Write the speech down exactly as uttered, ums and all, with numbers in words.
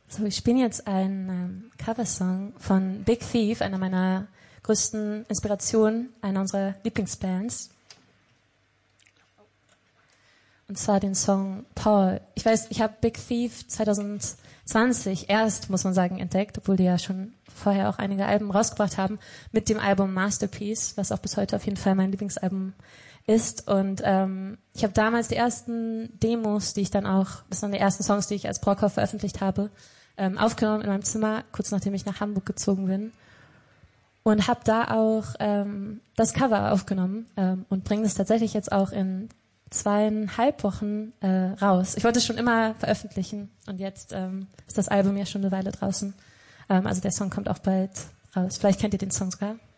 So, ich spiele jetzt einen ähm, Coversong von Big Thief, einer meiner größten Inspirationen, einer unserer Lieblingsbands. Und zwar den Song Paul. Ich weiß, ich habe Big Thief zwanzig zwanzig erst, muss man sagen, entdeckt, obwohl die ja schon vorher auch einige Alben rausgebracht haben, mit dem Album Masterpiece, was auch bis heute auf jeden Fall mein Lieblingsalbum ist. Und ähm, ich habe damals die ersten Demos, die ich dann auch, das waren die ersten Songs, die ich als Brockhoff veröffentlicht habe, ähm, aufgenommen in meinem Zimmer, kurz nachdem ich nach Hamburg gezogen bin. Und habe da auch ähm, das Cover aufgenommen ähm, und bringe das tatsächlich jetzt auch in zweieinhalb Wochen äh, raus. Ich wollte es schon immer veröffentlichen und jetzt ähm, ist das Album ja schon eine Weile draußen. Ähm, also der Song kommt auch bald raus. Vielleicht kennt ihr den Song sogar.